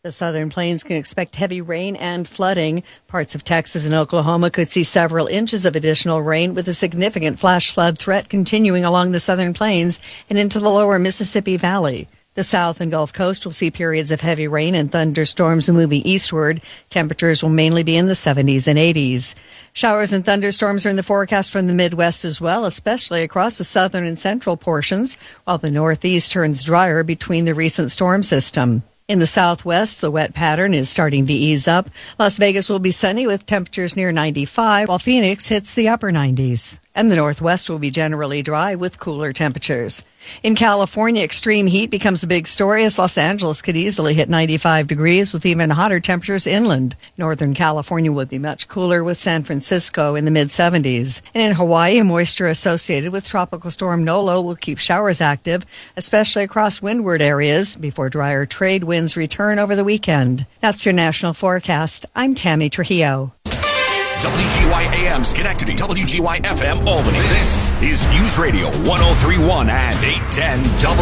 The southern plains can expect heavy rain and flooding. Parts of Texas and Oklahoma could see several inches of additional rain, with a significant flash flood threat continuing along the southern plains and into the lower Mississippi Valley. The South and Gulf Coast will see periods of heavy rain and thunderstorms moving eastward. Temperatures will mainly be in the 70s and 80s. Showers and thunderstorms are in the forecast from the Midwest as well, especially across the southern and central portions, while the Northeast turns drier between the recent storm system. In the Southwest, the wet pattern is starting to ease up. Las Vegas will be sunny with temperatures near 95, while Phoenix hits the upper 90s. And the Northwest will be generally dry with cooler temperatures. In California, extreme heat becomes a big story as Los Angeles could easily hit 95 degrees with even hotter temperatures inland. Northern California would be much cooler with San Francisco in the mid-70s. And in Hawaii, moisture associated with Tropical Storm Nolo will keep showers active, especially across windward areas, before drier trade winds return over the weekend. That's your national forecast. I'm Tammy Trujillo. WGY-AM Schenectady, WGY-FM Albany. This is News Radio 103.1 and 810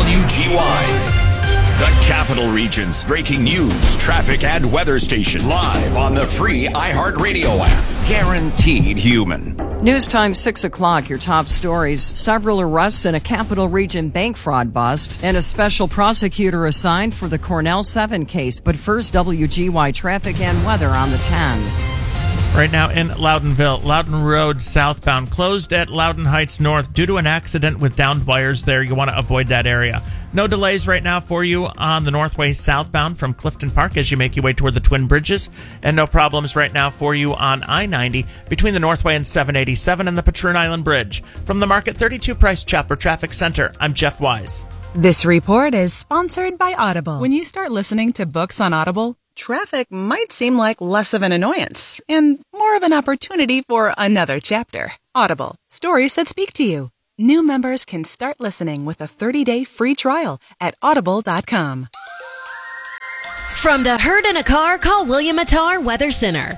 WGY. The Capital Region's breaking news, traffic, and weather station live on the free iHeartRadio app. Guaranteed human. News time 6 o'clock. Your top stories: several arrests in a Capital Region bank fraud bust, and a special prosecutor assigned for the Cornell 7 case. But first, WGY traffic and weather on the 10s. Right now in Loudonville, Loudon Road southbound closed at Loudon Heights North due to an accident with downed wires there. You want to avoid that area. No delays right now for you on the Northway southbound from Clifton Park as you make your way toward the Twin Bridges. And no problems right now for you on I-90 between the Northway and 787 and the Patroon Island Bridge. From the Market 32 Price Chopper Traffic Center, I'm Jeff Wise. This report is sponsored by Audible. When you start listening to books on Audible, traffic might seem like less of an annoyance and more of an opportunity for another chapter. Audible, stories that speak to you. New members can start listening with a 30-day free trial at audible.com. From the herd in a car, call William Attar Weather Center,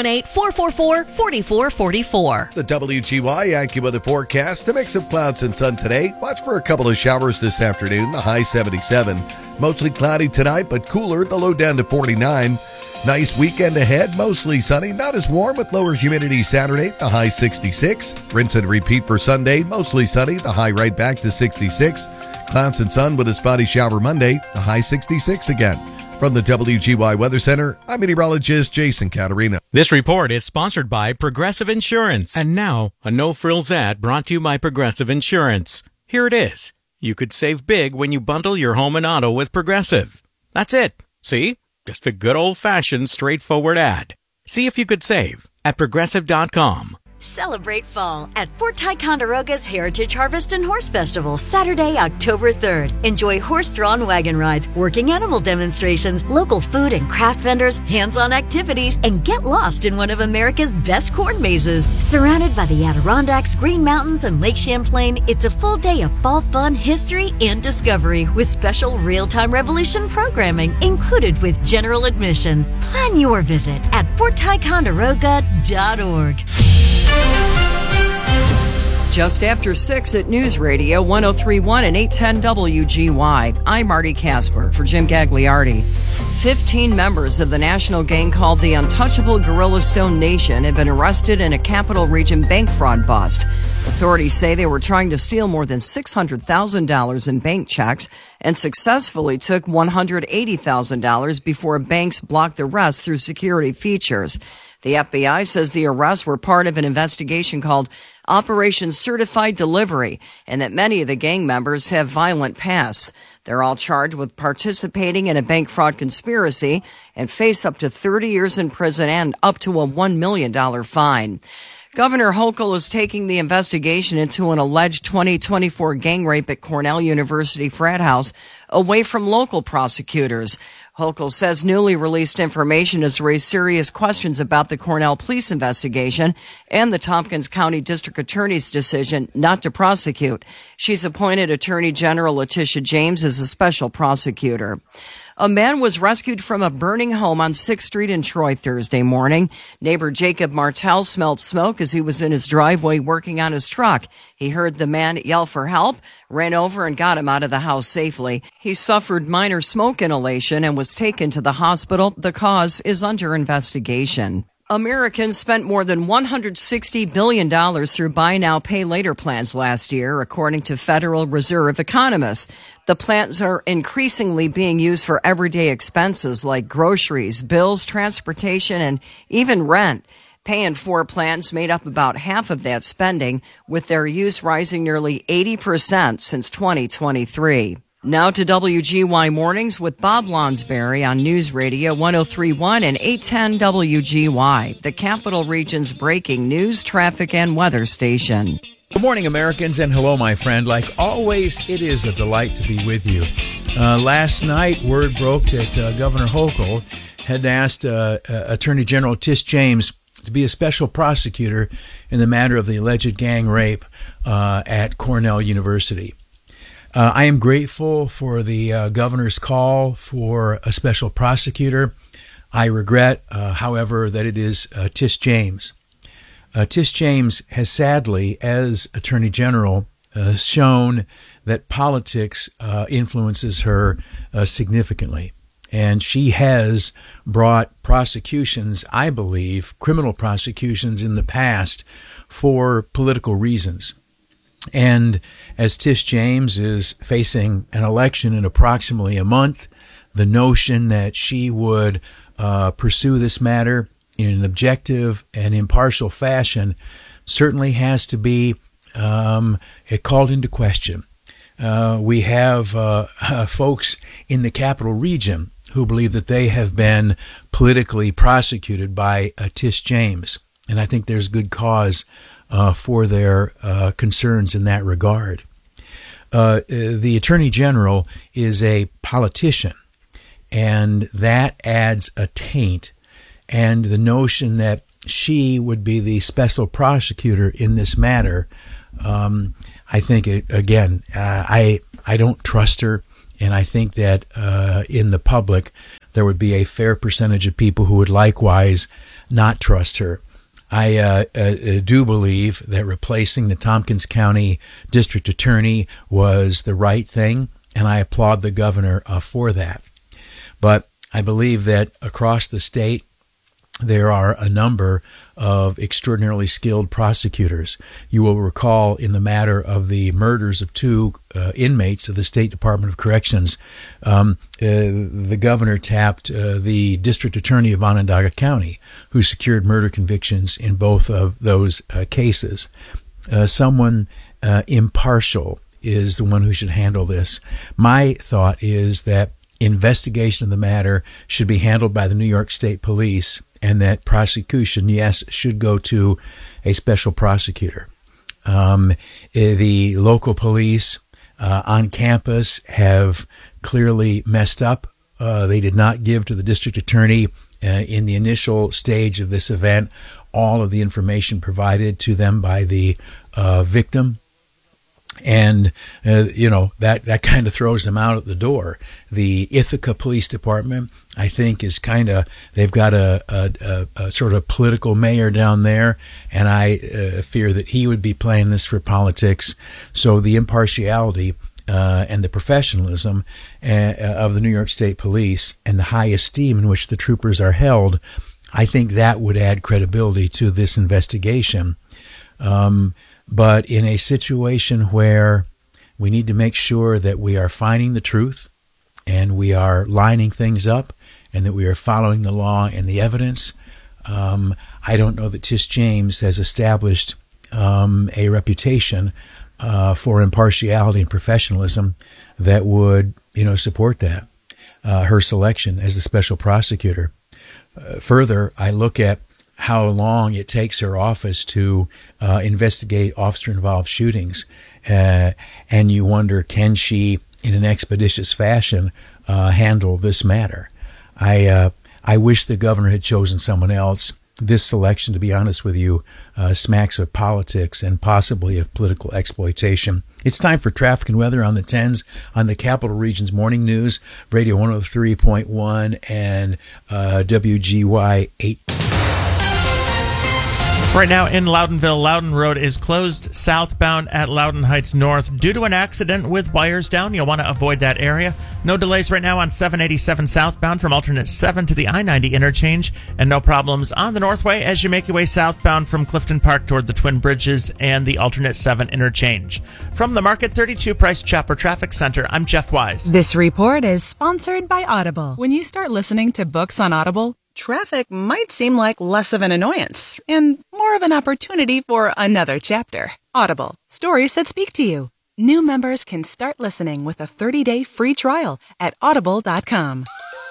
518-444-4444. The WGY AccuWeather forecast: a mix of clouds and sun today. Watch for a couple of showers this afternoon, the high 77. Mostly cloudy tonight, but cooler, the low down to 49. Nice weekend ahead, mostly sunny, not as warm with lower humidity Saturday, the high 66. Rinse and repeat for Sunday, mostly sunny, the high right back to 66. Clouds and sun with a spotty shower Monday, the high 66 again. From the WGY Weather Center, I'm meteorologist Jason Caterina. This report is sponsored by Progressive Insurance. And now, a no-frills ad brought to you by Progressive Insurance. Here it is. You could save big when you bundle your home and auto with Progressive. That's it. See? Just a good old-fashioned, straightforward ad. See if you could save at Progressive.com. Celebrate fall at Fort Ticonderoga's Heritage Harvest and Horse Festival, Saturday, October 3rd. Enjoy horse-drawn wagon rides, working animal demonstrations, local food and craft vendors, hands-on activities, and get lost in one of America's best corn mazes. Surrounded by the Adirondacks, Green Mountains, and Lake Champlain, it's a full day of fall fun, history, and discovery with special real-time Revolution programming included with general admission. Plan your visit at FortTiconderoga.org. Just after 6 at News Radio 103.1 and 810 WGY. I'm Marty Casper for Jim Gagliardi. 15 members of the national gang called the Untouchable Gorilla Stone Nation have been arrested in a Capital Region bank fraud bust. Authorities say they were trying to steal more than $600,000 in bank checks and successfully took $180,000 before banks blocked the rest through security features. The FBI says the arrests were part of an investigation called Operation Certified Delivery, and that many of the gang members have violent pasts. They're all charged with participating in a bank fraud conspiracy and face up to 30 years in prison and up to a $1 million fine. Governor Hochul is taking the investigation into an alleged 2024 gang rape at Cornell University frat house away from local prosecutors. Hochul says newly released information has raised serious questions about the Cornell police investigation and the Tompkins County District Attorney's decision not to prosecute. She's appointed Attorney General Letitia James as a special prosecutor. A man was rescued from a burning home on 6th Street in Troy Thursday morning. Neighbor Jacob Martell smelled smoke as he was in his driveway working on his truck. He heard the man yell for help, ran over and got him out of the house safely. He suffered minor smoke inhalation and was taken to the hospital. The cause is under investigation. Americans spent more than $160 billion through buy now, pay later plans last year, according to Federal Reserve economists. The plans are increasingly being used for everyday expenses like groceries, bills, transportation, and even rent. Pay in 4 plans made up about half of that spending, with their use rising nearly 80% since 2023. Now to WGY Mornings with Bob Lonsberry on News Radio 103.1 and 810 WGY, the Capital Region's breaking news, traffic, and weather station. Good morning, Americans, and hello, my friend. Like always, it is a delight to be with you. Last night, word broke that Governor Hochul had asked Attorney General Tish James to be a special prosecutor in the matter of the alleged gang rape at Cornell University. I am grateful for the governor's call for a special prosecutor. I regret, however, that it is Tish James. Tish James has sadly, as Attorney General, shown that politics influences her significantly. And she has brought prosecutions, I believe, criminal prosecutions in the past for political reasons. And as Tish James is facing an election in approximately a month, the notion that she would pursue this matter in an objective and impartial fashion certainly has to be called into question. We have folks in the Capital Region who believe that they have been politically prosecuted by Tish James, and I think there's good cause for their concerns in that regard. The Attorney General is a politician, and that adds a taint. And the notion that she would be the special prosecutor in this matter, I think, again, I don't trust her, and I think that in the public there would be a fair percentage of people who would likewise not trust her. I do believe that replacing the Tompkins County District Attorney was the right thing, and I applaud the governor for that. But I believe that across the state, there are a number of extraordinarily skilled prosecutors. You will recall in the matter of the murders of 2 inmates of the State Department of Corrections, the governor tapped the district attorney of Onondaga County, who secured murder convictions in both of those cases. Someone impartial is the one who should handle this. My thought is that investigation of the matter should be handled by the New York State Police, and that prosecution, yes, should go to a special prosecutor. The local police on campus have clearly messed up. They did not give to the district attorney in the initial stage of this event all of the information provided to them by the victim. And, that kind of throws them out at the door. The Ithaca Police Department, I think, is they've got a sort of political mayor down there, and I fear that he would be playing this for politics. So the impartiality and the professionalism of the New York State Police and the high esteem in which the troopers are held, I think that would add credibility to this investigation. But in a situation where we need to make sure that we are finding the truth and we are lining things up and that we are following the law and the evidence, I don't know that Tish James has established a reputation for impartiality and professionalism that would, support that, her selection as the special prosecutor. Further, I look at how long it takes her office to investigate officer-involved shootings, and you wonder, can she, in an expeditious fashion, handle this matter? I wish the governor had chosen someone else. this selection, to be honest with you, smacks of politics and possibly of political exploitation. It's time for traffic and weather on the 10s on the Capital Region's Morning News, Radio 103.1 and WGY 8. Right now in Loudonville, Loudon Road is closed southbound at Loudon Heights North due to an accident with wires down. You'll want to avoid that area. No delays right now on 787 southbound from alternate 7 to the I-90 interchange, and no problems on the Northway as you make your way southbound from Clifton Park toward the Twin Bridges and the alternate 7 interchange. From the Market 32 Price Chopper Traffic Center, I'm Jeff Wise. This report is sponsored by Audible. When you start listening to books on Audible, traffic might seem like less of an annoyance and more of an opportunity for another chapter. Audible, stories that speak to you. New members can start listening with a 30-day free trial at audible.com.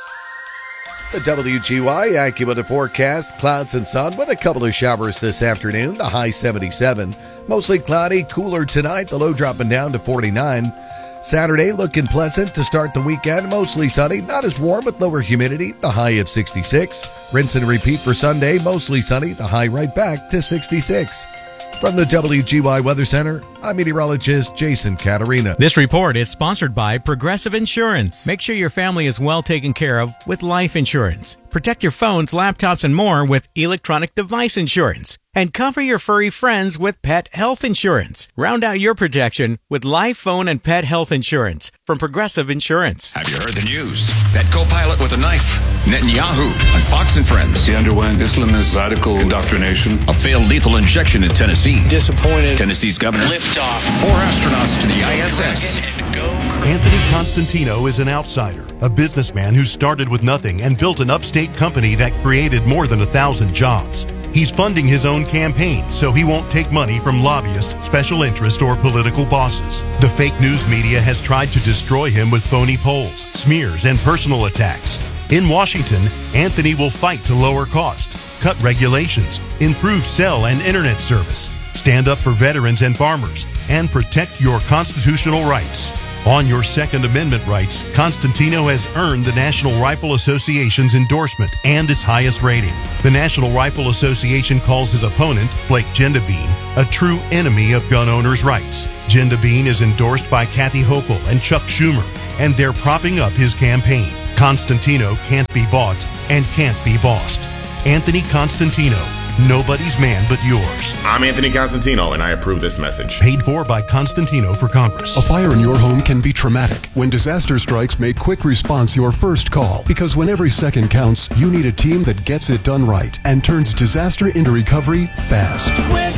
The WGY AccuWeather forecast, clouds and sun with a couple of showers this afternoon, the high 77. Mostly cloudy, cooler tonight, the low dropping down to 49. Saturday looking pleasant to start the weekend, mostly sunny, not as warm with lower humidity, the high of 66. Rinse and repeat for Sunday, mostly sunny, the high right back to 66. From the WGY Weather Center, I'm meteorologist Jason Caterina. This report is sponsored by Progressive Insurance. Make sure your family is well taken care of with life insurance. Protect your phones, laptops, and more with electronic device insurance. And cover your furry friends with pet health insurance. Round out your protection with life, phone, and pet health insurance from Progressive Insurance. Have you heard the news? Pet co-pilot with a knife. Netanyahu on Fox and Friends. He underwent Islamist radical indoctrination. A failed lethal injection in Tennessee. Disappointed. Tennessee's governor. Liftoff. 4 astronauts to the ISS. Anthony Constantino is an outsider, a businessman who started with nothing and built an upstate company that created more than 1,000 jobs. He's funding his own campaign so he won't take money from lobbyists, special interest, or political bosses. The fake news media has tried to destroy him with phony polls, smears, and personal attacks. In Washington, Anthony will fight to lower costs, cut regulations, improve cell and internet service, stand up for veterans and farmers, and protect your constitutional rights. On your Second Amendment rights, Constantino has earned the National Rifle Association's endorsement and its highest rating. The National Rifle Association calls his opponent, Blake Gendabine, a true enemy of gun owners' rights. Gendabine is endorsed by Kathy Hochul and Chuck Schumer, and they're propping up his campaign. Constantino can't be bought and can't be bossed. Anthony Constantino. Nobody's man but yours. I'm Anthony Constantino, and I approve this message. Paid for by Constantino for Congress. A fire in your home can be traumatic. When disaster strikes, make quick response your first call. Because when every second counts, you need a team that gets it done right and turns disaster into recovery fast.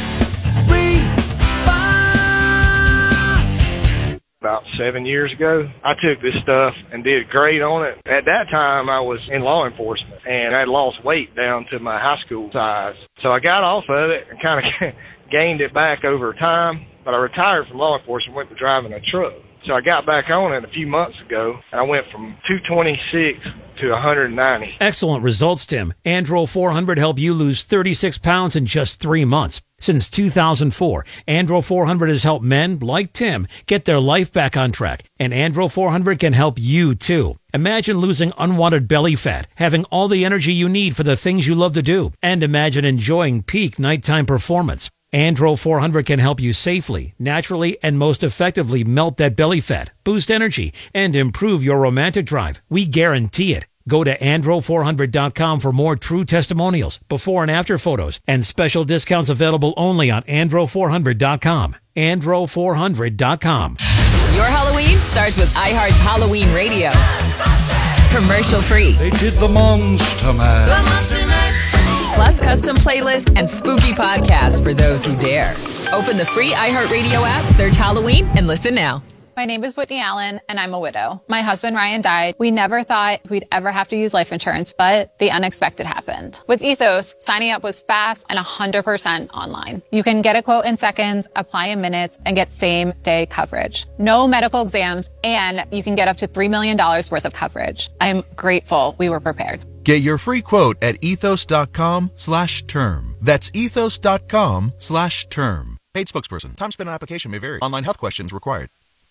About 7 years ago, I took this stuff and did great on it. At that time, I was in law enforcement, and I had lost weight down to my high school size. So I got off of it and kind of gained it back over time. But I retired from law enforcement, went to driving a truck. So I got back on it a few months ago, and I went from 226 to 190. Excellent results, Tim. Andro 400 helped you lose 36 pounds in just 3 months. Since 2004, Andro 400 has helped men like Tim get their life back on track, and Andro 400 can help you too. Imagine losing unwanted belly fat, having all the energy you need for the things you love to do, and imagine enjoying peak nighttime performance. Andro 400 can help you safely, naturally, and most effectively melt that belly fat, boost energy, and improve your romantic drive. We guarantee it. Go to andro400.com for more true testimonials, before and after photos, and special discounts available only on andro400.com. andro400.com. Your Halloween starts with iHeart's Halloween Radio. Commercial free. They did the Monster Man. The Monster Mash. Plus custom playlists and spooky podcasts for those who dare. Open the free iHeartRadio app, search Halloween, and listen now. My name is Whitney Allen, and I'm a widow. My husband, Ryan, died. We never thought we'd ever have to use life insurance, but the unexpected happened. With Ethos, signing up was fast and 100% online. You can get a quote in seconds, apply in minutes, and get same-day coverage. No medical exams, and you can get up to $3 million worth of coverage. I'm grateful we were prepared. Get your free quote at ethos.com/term. That's ethos.com/term. Paid spokesperson. Time spent on application may vary. Online health questions required.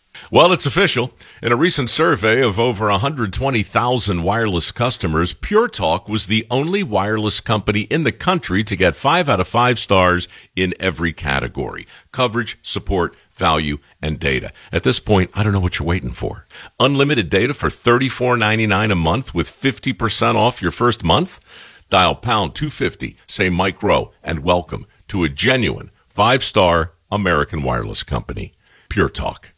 Well, it's official. In a recent survey of over 120,000 wireless customers, Pure Talk was the only wireless company in the country to get 5 out of 5 stars in every category: coverage, support, value, and data. At this point, I don't know what you're waiting for. Unlimited data for $34.99 a month with 50% off your first month? Dial pound 250, say Mike Rowe, and welcome to a genuine 5-star American wireless company. Pure Talk.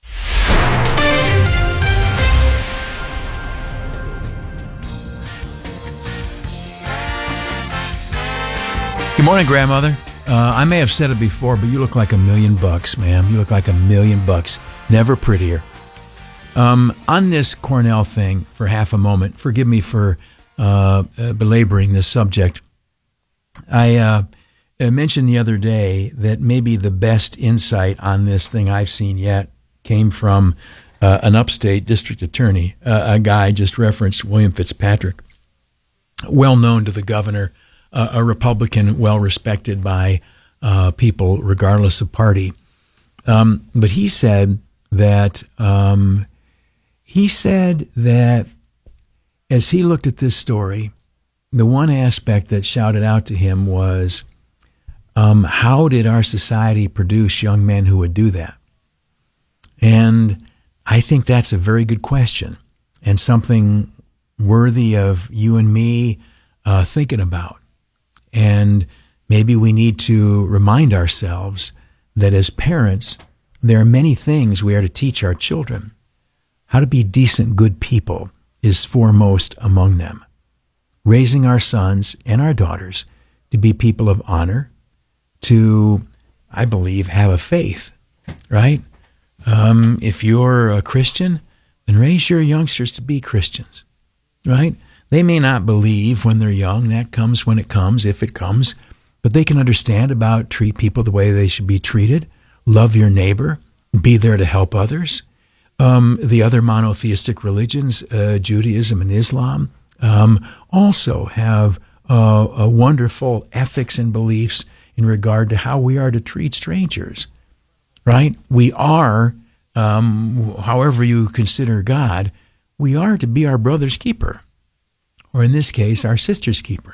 Good morning, grandmother. I may have said it before, but you look like $1 million, ma'am. You look like $1 million. Never prettier. On this Cornell thing for half a moment, forgive me for belaboring this subject. I mentioned the other day that maybe the best insight on this thing I've seen yet came from an upstate district attorney, a guy just referenced, William Fitzpatrick, well known to the governor, a Republican, well respected by people regardless of party. But he said that as he looked at this story, the one aspect that shouted out to him was, how did our society produce young men who would do that? And I think that's a very good question and something worthy of you and me thinking about. And maybe we need to remind ourselves that as parents, there are many things we are to teach our children. How to be decent, good people is foremost among them. Raising our sons and our daughters to be people of honor, to, I believe, have a faith, right? If you're a Christian, then raise your youngsters to be Christians, right? They may not believe when they're young. That comes when it comes, if it comes. But they can understand about treat people the way they should be treated, love your neighbor, be there to help others. The other monotheistic religions, Judaism and Islam, also have a wonderful ethics and beliefs in regard to how we are to treat strangers, right? We are, however you consider God, we are to be our brother's keeper, or in this case, our sister's keeper.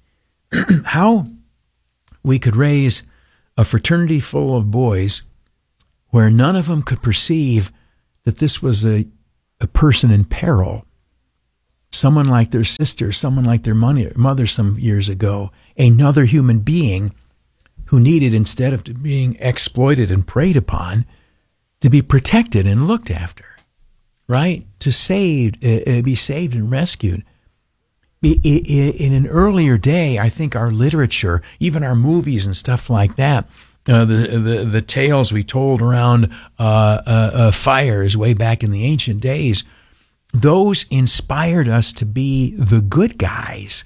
How we could raise a fraternity full of boys where none of them could perceive that this was a person in peril, someone like their sister, someone like their mother some years ago, another human being who needed, instead of being exploited and preyed upon, to be protected and looked after, right? To be saved and rescued. In an earlier day, I think our literature, even our movies and stuff like that, the tales we told around fires way back in the ancient days, those inspired us to be the good guys.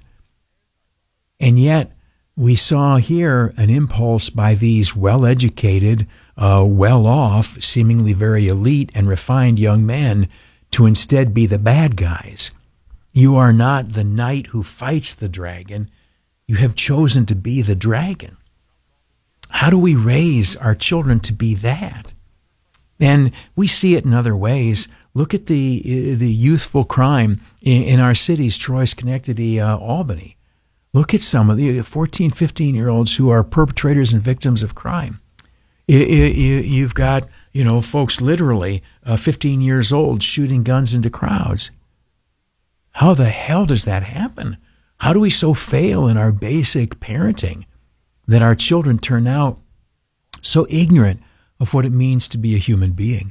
And yet we saw here an impulse by these well-educated, well-off, seemingly very elite and refined young men to instead be the bad guys. You are not the knight who fights the dragon. You have chosen to be the dragon. How do we raise our children to be that? And we see it in other ways. Look at the youthful crime in our cities, Troy, Schenectady, Albany. Look at some of the 14, 15-year-olds who are perpetrators and victims of crime. You've got, folks literally 15 years old shooting guns into crowds. How the hell does that happen? How do we so fail in our basic parenting that our children turn out so ignorant of what it means to be a human being?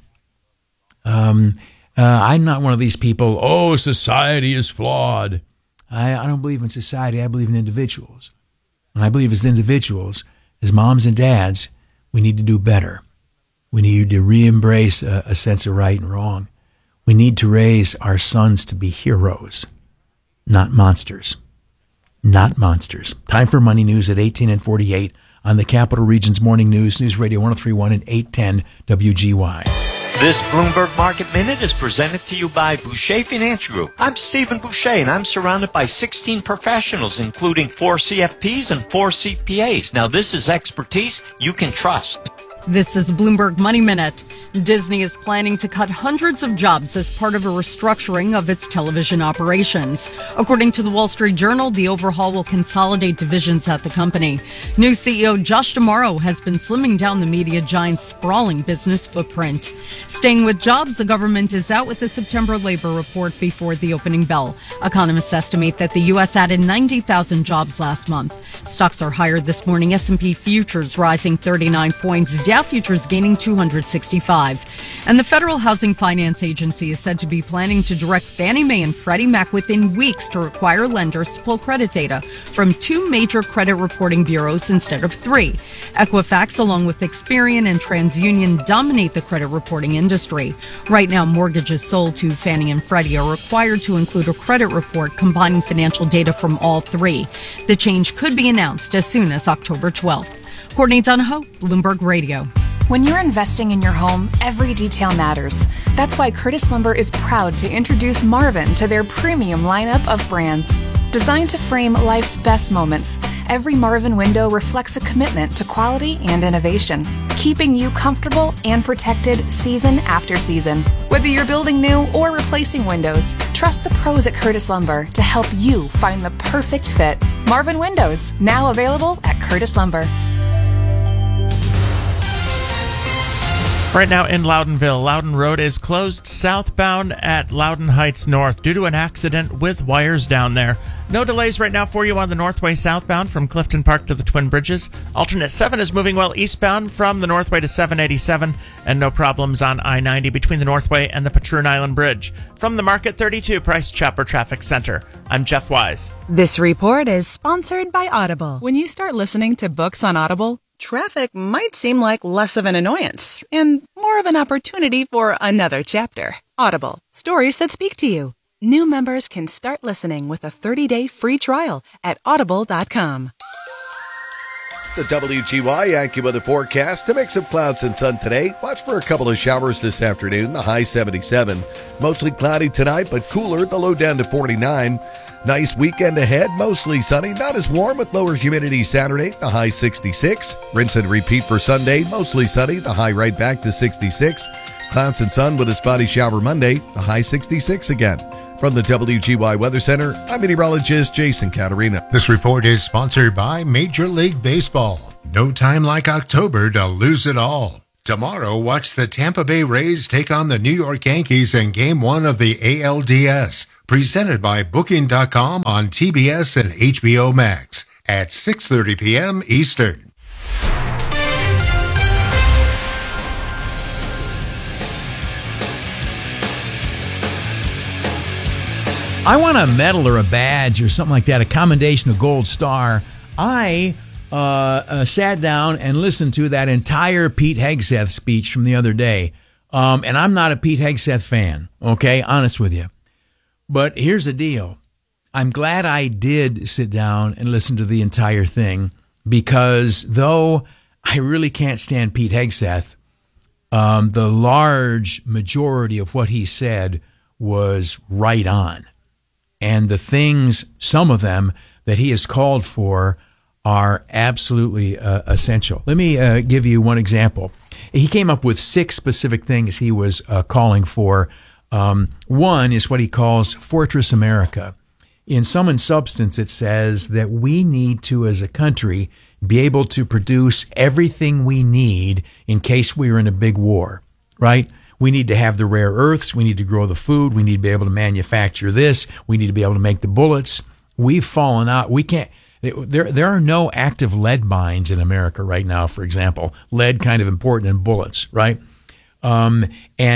I'm not one of these people, society is flawed. I don't believe in society. I believe in individuals. And I believe as individuals, as moms and dads, we need to do better. We need to re-embrace a sense of right and wrong. We need to raise our sons to be heroes, not monsters. Not monsters. Time for Money News at 18 and 48 on the Capital Region's Morning News, News Radio 1031 and 810 WGY. This Bloomberg Market Minute is presented to you by Boucher Finance Group. I'm Stephen Boucher, and I'm surrounded by 16 professionals, including 4 CFPs and 4 CPAs. Now, this is expertise you can trust. This is Bloomberg Money Minute. Disney is planning to cut hundreds of jobs as part of a restructuring of its television operations. According to the Wall Street Journal, the overhaul will consolidate divisions at the company. New CEO Josh D'Amaro has been slimming down the media giant's sprawling business footprint. Staying with jobs, the government is out with the September labor report before the opening bell. Economists estimate that the U.S. added 90,000 jobs last month. Stocks are higher this morning. S&P futures rising 39 points. Dow futures gaining 265. And the Federal Housing Finance Agency is said to be planning to direct Fannie Mae and Freddie Mac within weeks to require lenders to pull credit data from 2 major credit reporting bureaus instead of 3. Equifax, along with Experian and TransUnion, dominate the credit reporting industry. Right now, mortgages sold to Fannie and Freddie are required to include a credit report combining financial data from all 3. The change could be announced as soon as October 12th. Courtney Donahoe, Bloomberg Radio. When you're investing in your home, every detail matters. That's why Curtis Lumber is proud to introduce Marvin to their premium lineup of brands. Designed to frame life's best moments, every Marvin window reflects a commitment to quality and innovation, keeping you comfortable and protected season after season. Whether you're building new or replacing windows, trust the pros at Curtis Lumber to help you find the perfect fit. Marvin Windows, now available at Curtis Lumber. Right now in Loudonville, Loudon Road is closed southbound at Loudon Heights North due to an accident with wires down there. No delays right now for you on the Northway southbound from Clifton Park to the Twin Bridges. Alternate 7 is moving well eastbound from the Northway to 787, and no problems on I-90 between the Northway and the Patroon Island Bridge. From the Market 32 Price Chopper Traffic Center, I'm Jeff Wise. This report is sponsored by Audible. When you start listening to books on Audible, traffic might seem like less of an annoyance and more of an opportunity for another chapter. Audible, stories that speak to you. New members can start listening with a 30-day free trial at audible.com. The WGY AccuWeather forecast, a mix of clouds and sun today. Watch for a couple of showers this afternoon, the high 77. Mostly cloudy tonight, but cooler, the low down to 49. Nice weekend ahead, mostly sunny, not as warm with lower humidity Saturday, the high 66. Rinse and repeat for Sunday, mostly sunny, the high right back to 66. Clouds and sun with a spotty shower Monday, the high 66 again. From the WGY Weather Center, I'm meteorologist Jason Caterina. This report is sponsored by Major League Baseball. No time like October to lose it all. Tomorrow, watch the Tampa Bay Rays take on the New York Yankees in Game 1 of the ALDS. Presented by Booking.com on TBS and HBO Max at 6:30 p.m. Eastern. I want a medal or a badge or something like that, a commendation, a gold star. I sat down and listened to that entire Pete Hegseth speech from the other day. And I'm not a Pete Hegseth fan, okay? Honest with you. But here's the deal. I'm glad I did sit down and listen to the entire thing because though I really can't stand Pete Hegseth, the large majority of what he said was right on. And the things, some of them, that he has called for are absolutely essential. Let me give you one example. He came up with 6 specific things he was calling for. One is what he calls Fortress America. In sum and substance, it says that we need to, as a country, be able to produce everything we need in case we're in a big war, right? We need to have the rare earths. We need to grow the food. We need to be able to manufacture this. We need to be able to make the bullets. We've fallen out. We can't. There are no active lead mines in America right now, for example. Lead kind of important in bullets, right? And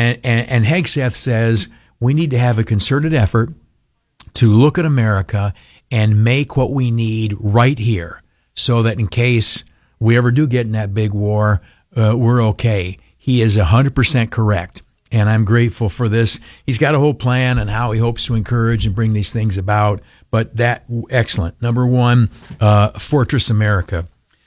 Hegseth says we need to have a concerted effort to look at America and make what we need right here so that in case we ever do get in that big war, we're okay. He is 100% correct, and I'm grateful for this. He's got a whole plan on how he hopes to encourage and bring these things about, but excellent. Number 1, Fortress America.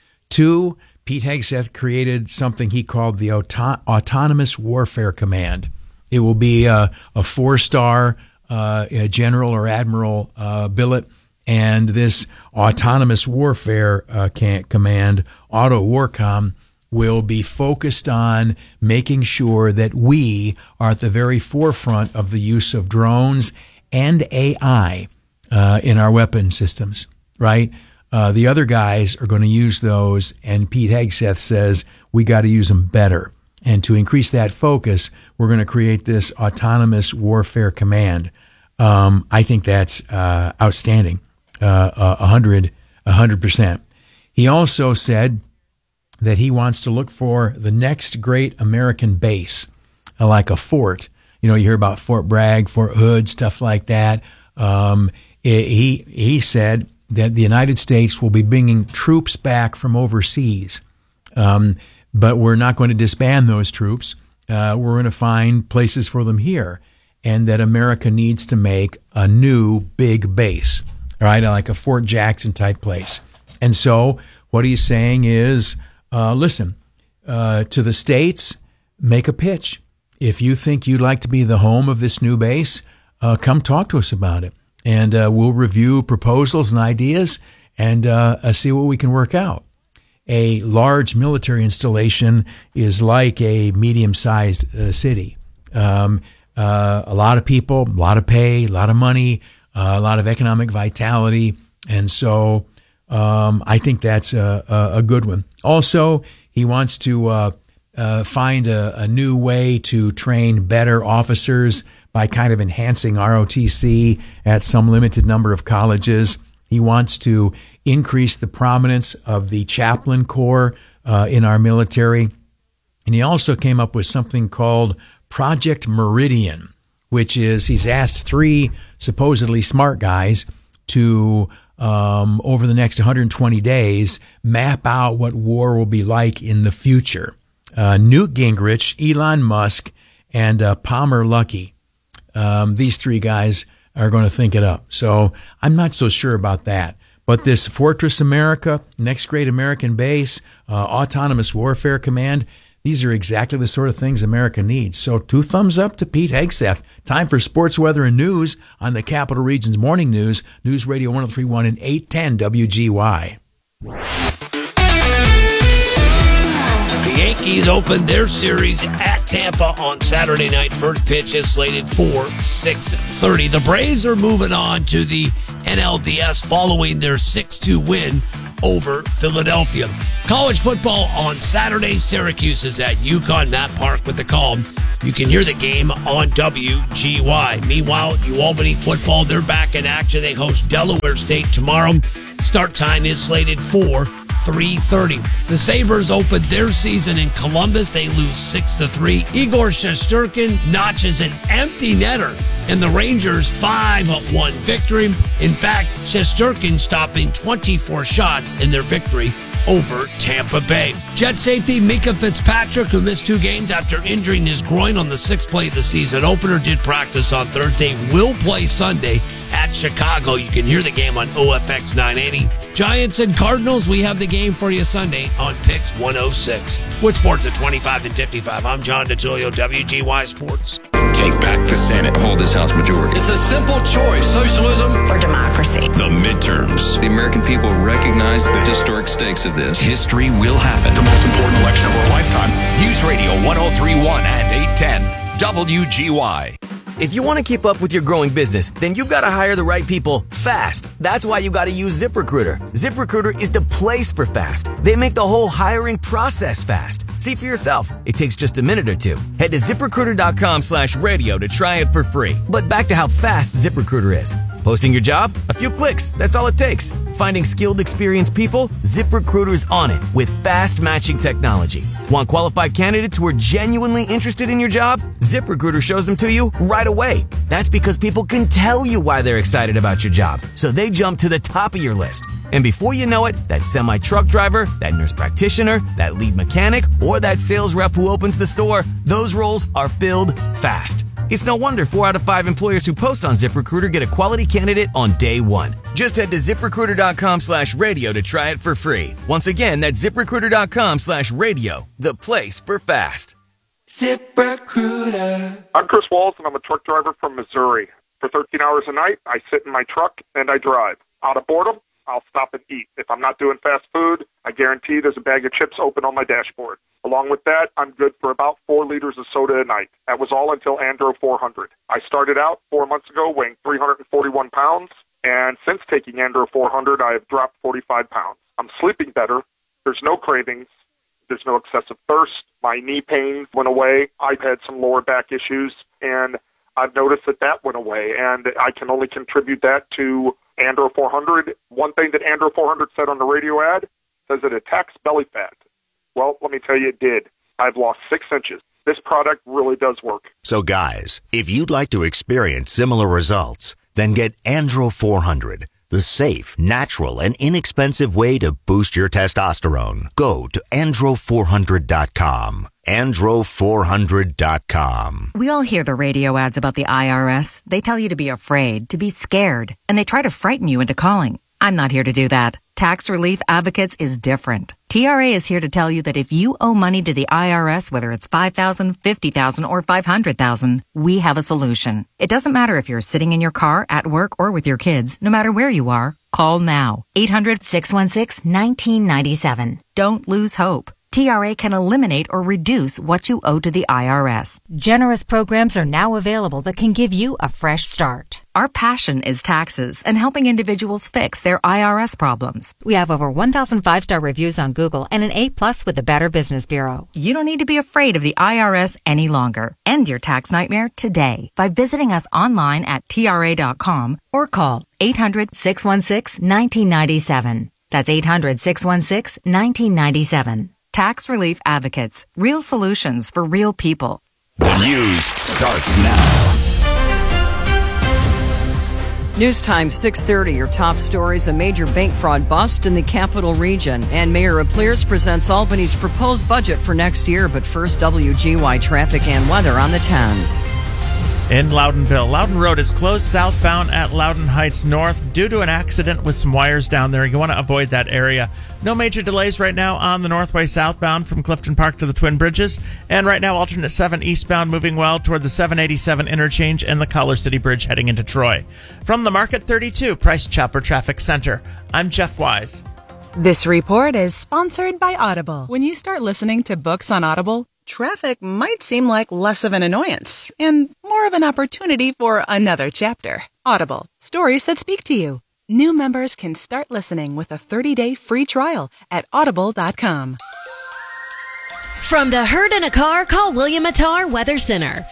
2, Pete Hegseth created something he called the Autonomous Warfare Command. It will be a 4-star general or admiral billet, and this Autonomous Warfare Command, Auto Warcom, will be focused on making sure that we are at the very forefront of the use of drones and AI in our weapon systems, right? The other guys are going to use those, and Pete Hegseth says we got to use them better. And to increase that focus, we're going to create this autonomous warfare command. I think that's outstanding, 100%. He also said that he wants to look for the next great American base, like a fort. You know, you hear about Fort Bragg, Fort Hood, stuff like that. He said that the United States will be bringing troops back from overseas, but we're not going to disband those troops. We're going to find places for them here, and that America needs to make a new big base, right, like a Fort Jackson type place. And so what he's saying is, listen, to the states, make a pitch. If you think you'd like to be the home of this new base, come talk to us about it. And we'll review proposals and ideas and see what we can work out. A large military installation is like a medium-sized city. A lot of people, a lot of pay, a lot of money, a lot of economic vitality. And so I think that's a good one. Also, he wants to find a new way to train better officers by kind of enhancing ROTC at some limited number of colleges. He wants to increase the prominence of the chaplain corps in our military. And he also came up with something called Project Meridian, which is he's asked 3 supposedly smart guys to, over the next 120 days, map out what war will be like in the future. Newt Gingrich, Elon Musk, and Palmer Luckey. These 3 guys are going to think it up. So I'm not so sure about that. But this Fortress America, next great American base, autonomous warfare command, these are exactly the sort of things America needs. So 2 thumbs up to Pete Hegseth. Time for sports, weather, and news on the Capital Region's Morning News, News Radio 103.1 and 810 WGY. The Yankees opened their series at Tampa on Saturday night. First pitch is slated for 6:30. The Braves are moving on to the NLDS following their 6-2 win over Philadelphia. College football on Saturday. Syracuse is at UConn. Matt Park with the call. You can hear the game on WGY. Meanwhile, Albany football, they're back in action. They host Delaware State tomorrow. Start time is slated for 3:30. The Sabres opened their season in Columbus. They lose 6-3. Igor Shesterkin notches an empty netter in the Rangers' 5-1 victory. In fact, Shesterkin stopping 24 shots in their victory over Tampa Bay. Jet safety Mika Fitzpatrick, who missed 2 games after injuring his groin on the 6th play of the season opener, did practice on Thursday, will play Sunday at Chicago. You can hear the game on OFX 980. Giants and Cardinals, we have the game for you Sunday on Pix 106. With sports at 25 and 55, I'm John DeTullio, WGY Sports. Take back the Senate. Hold this House majority. It's a simple choice. Socialism or democracy. The midterms. The American people recognize the historic stakes of this. History will happen. The most important election of our lifetime. News Radio 103.1 and 810 WGY. If you want to keep up with your growing business, then you've got to hire the right people fast. That's why you got to use ZipRecruiter. ZipRecruiter is the place for fast. They make the whole hiring process fast. See for yourself. It takes just a minute or 2. Head to ZipRecruiter.com/radio to try it for free. But back to how fast ZipRecruiter is. Posting your job? A few clicks. That's all it takes. Finding skilled, experienced people? ZipRecruiter's on it with fast matching technology. Want qualified candidates who are genuinely interested in your job? ZipRecruiter shows them to you right away. That's because people can tell you why they're excited about your job, so they jump to the top of your list. And before you know it, that semi-truck driver, that nurse practitioner, that lead mechanic, or that sales rep who opens the store, those roles are filled fast. It's no wonder 4 out of 5 employers who post on ZipRecruiter get a quality candidate on day 1. Just head to ZipRecruiter.com/radio to try it for free. Once again, that's ZipRecruiter.com/radio, the place for fast. ZipRecruiter. I'm Chris Walls, and I'm a truck driver from Missouri. For 13 hours a night, I sit in my truck and I drive. Out of boredom, I'll stop and eat. If I'm not doing fast food, I guarantee there's a bag of chips open on my dashboard. Along with that, I'm good for about 4 liters of soda a night. That was all until Andro 400. I started out 4 months ago weighing 341 pounds, and since taking Andro 400, I have dropped 45 pounds. I'm sleeping better. There's no cravings. There's no excessive thirst. My knee pain went away. I've had some lower back issues, and I've noticed that went away, and I can only contribute that to Andro 400. One thing that Andro 400 said on the radio ad says it attacks belly fat. Well, let me tell you, it did. I've lost 6 inches. This product really does work. So guys, if you'd like to experience similar results, then get Andro 400. The safe, natural, and inexpensive way to boost your testosterone. Go to andro400.com. andro400.com. We all hear the radio ads about the IRS. They tell you to be afraid, to be scared, and they try to frighten you into calling. I'm not here to do that. Tax Relief Advocates is different. TRA is here to tell you that if you owe money to the IRS, whether it's $5,000, $50,000, or $500,000, we have a solution. It doesn't matter if you're sitting in your car, at work, or with your kids. No matter where you are, call now. 800-616-1997. Don't lose hope. TRA can eliminate or reduce what you owe to the IRS. Generous programs are now available that can give you a fresh start. Our passion is taxes and helping individuals fix their IRS problems. We have over 1,000 5-star reviews on Google and an A+ with the Better Business Bureau. You don't need to be afraid of the IRS any longer. End your tax nightmare today by visiting us online at TRA.com or call 800-616-1997. That's 800-616-1997. Tax Relief Advocates. Real solutions for real people. The news starts now. News time 6:30. Your top stories: a major bank fraud bust in the capital region, and Mayor Apliers presents Albany's proposed budget for next year. But first, WGY traffic and weather on the 10s. In Loudonville, Loudon Road is closed southbound at Loudon Heights North due to an accident with some wires down there. You want to avoid that area. No major delays right now on the Northway southbound from Clifton Park to the Twin Bridges. And right now, alternate 7 eastbound moving well toward the 787 interchange and the Collar City Bridge heading into Troy. From the Market 32 Price Chopper Traffic Center, I'm Jeff Wise. This report is sponsored by Audible. When you start listening to books on Audible, traffic might seem like less of an annoyance and more of an opportunity for another chapter. Audible, stories that speak to you. New members can start listening with a 30-day free trial at audible.com. From the herd in a car, call William Attar Weather Center,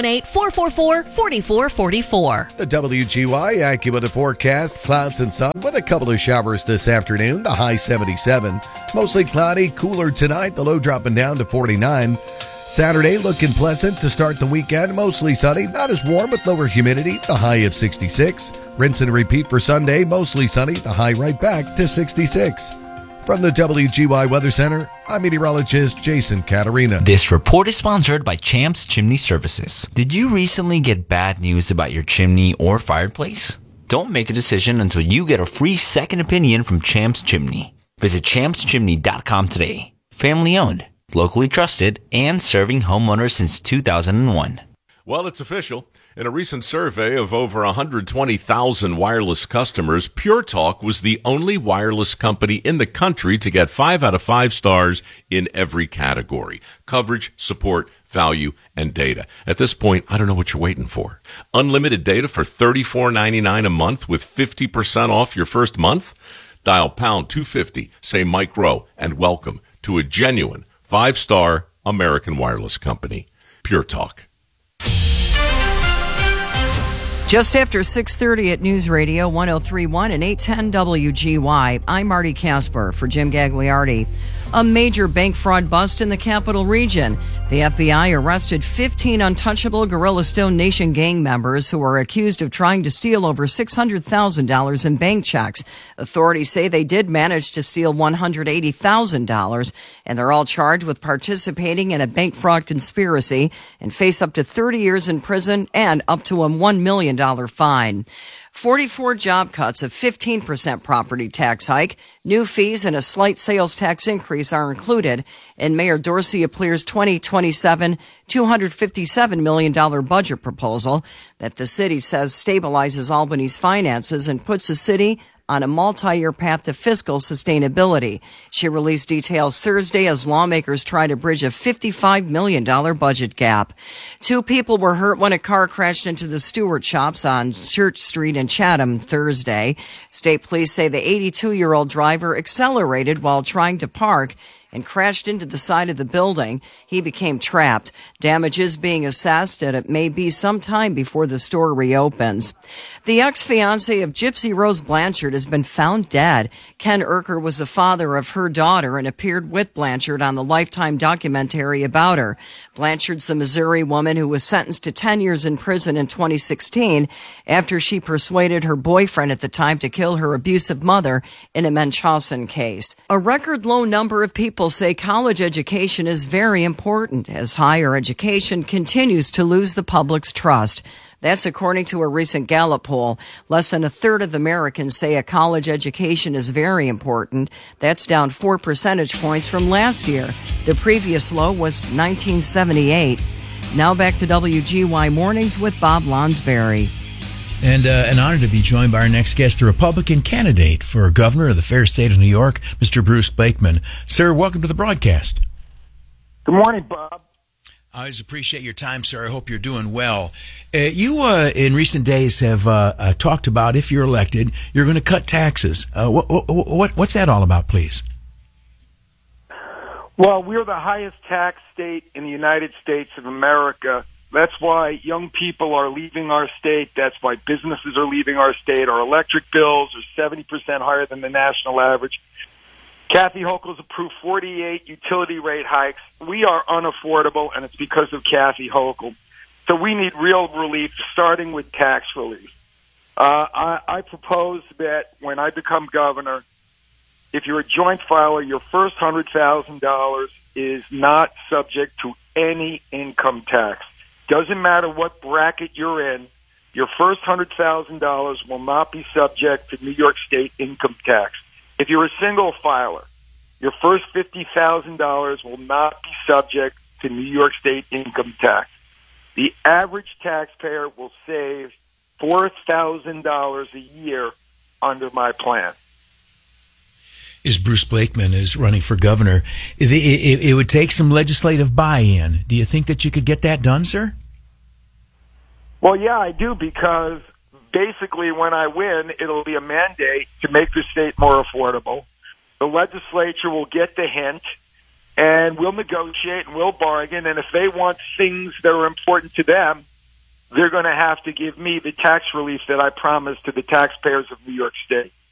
518-444-4444. The WGY AccuWeather forecast, clouds and sun with a couple of showers this afternoon, the high 77. Mostly cloudy, cooler tonight, the low dropping down to 49. Saturday looking pleasant to start the weekend, mostly sunny, not as warm with lower humidity, the high of 66. Rinse and repeat for Sunday, mostly sunny, the high right back to 66. From the WGY Weather Center, I'm meteorologist Jason Caterina. This report is sponsored by Champs Chimney Services. Did you recently get bad news about your chimney or fireplace? Don't make a decision until you get a free second opinion from Champs Chimney. Visit champschimney.com today. Family owned, locally trusted, and serving homeowners since 2001. Well, it's official. In a recent survey of over 120,000 wireless customers, Pure Talk was the only wireless company in the country to get 5 out of 5 stars in every category: coverage, support, value, and data. At this point, I don't know what you're waiting for. Unlimited data for $34.99 a month with 50% off your first month? Dial pound 250, say Mike Rowe, and welcome to a genuine 5-star American wireless company. Pure Talk. Just after 6:30 at News Radio 103.1 and 810 WGY, I'm Marty Casper for Jim Gagliardi. A major bank fraud bust in the capital region. The FBI arrested 15 untouchable Guerrilla Stone Nation gang members who are accused of trying to steal over $600,000 in bank checks. Authorities say they did manage to steal $180,000, and they're all charged with participating in a bank fraud conspiracy and face up to 30 years in prison and up to a $1 million fine. 44 job cuts, a 15% property tax hike, new fees, and a slight sales tax increase are included in Mayor Dorsey Apliers' 2027 $257 million budget proposal that the city says stabilizes Albany's finances and puts the city on a multi-year path to fiscal sustainability. She released details Thursday as lawmakers try to bridge a $55 million budget gap. 2 people were hurt when a car crashed into the Stewart Shops on Church Street in Chatham Thursday. State police say the 82-year-old driver accelerated while trying to park and crashed into the side of the building. He became trapped. Damage is being assessed, and it may be some time before the store reopens. The ex-fiancé of Gypsy Rose Blanchard has been found dead. Ken Erker was the father of her daughter and appeared with Blanchard on the Lifetime documentary about her. Blanchard's a Missouri woman who was sentenced to 10 years in prison in 2016 after she persuaded her boyfriend at the time to kill her abusive mother in a Munchausen case. A record low number of people say college education is very important as higher education continues to lose the public's trust. That's according to a recent Gallup poll. Less than a third of Americans say a college education is very important. That's down 4 percentage points from last year. The previous low was 1978. Now back to WGY Mornings with Bob Lonsberry. And an honor to be joined by our next guest, the Republican candidate for governor of the fair state of New York, Mr. Bruce Blakeman. Sir, welcome to the broadcast. Good morning, Bob. I always appreciate your time, sir. I hope you're doing well. You, in recent days, have talked about, if you're elected, you're going to cut taxes. What's that all about, please? Well, we're the highest tax state in the United States of America. That's why young people are leaving our state. That's why businesses are leaving our state. Our electric bills are 70% higher than the national average. Kathy Hochul's approved 48 utility rate hikes. We are unaffordable, and it's because of Kathy Hochul. So we need real relief, starting with tax relief. I propose that when I become governor, if you're a joint filer, your first $100,000 is not subject to any income tax. Doesn't matter what bracket you're in, your first $100,000 will not be subject to New York State income tax. If you're a single filer, your first $50,000 will not be subject to New York State income tax. The average taxpayer will save $4,000 a year under my plan. As Bruce Blakeman is running for governor, it would take some legislative buy-in. Do you think that you could get that done, sir? Well, yeah, I do, because basically when I win, it'll be a mandate to make the state more affordable. The legislature will get the hint, and we'll negotiate and we'll bargain, and if they want things that are important to them, they're going to have to give me the tax relief that I promised to the taxpayers of New York State.